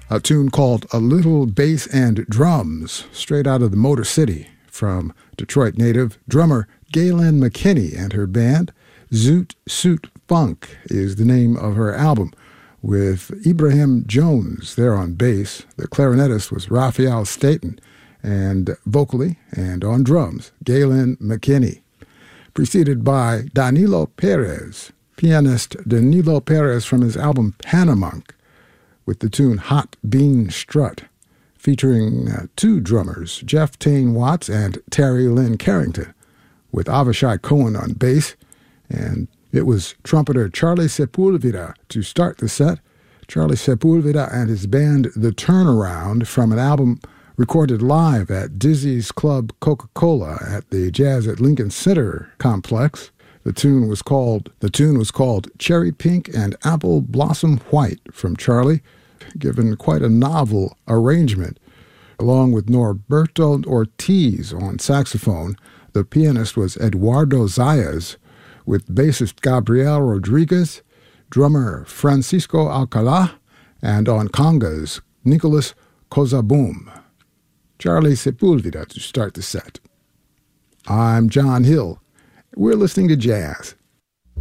a tune called A Little Bass and Drums, straight out of the Motor City, from Detroit native drummer Galen McKinney and her band. Zoot Suit Funk is the name of her album, with Ibrahim Jones there on bass. The clarinetist was Raphael Staten, and vocally and on drums, Galen McKinney. Preceded by Danilo Perez, pianist Danilo Perez from his album Panamunk, with the tune Hot Bean Strut, featuring two drummers, Jeff Tane Watts and Terry Lynn Carrington, with Avishai Cohen on bass, and it was trumpeter Charlie Sepulveda to start the set. Charlie Sepulveda and his band The Turnaround from an album recorded live at Dizzy's Club Coca-Cola at the Jazz at Lincoln Center complex. The tune was called Cherry Pink and Apple Blossom White from Charlie, given quite a novel arrangement. Along with Norberto Ortiz on saxophone, the pianist was Eduardo Zayas, with bassist Gabriel Rodriguez, drummer Francisco Alcalá, and on congas, Nicholas Kozaboom. Charlie Sepulveda to start the set. I'm John Hill. We're listening to jazz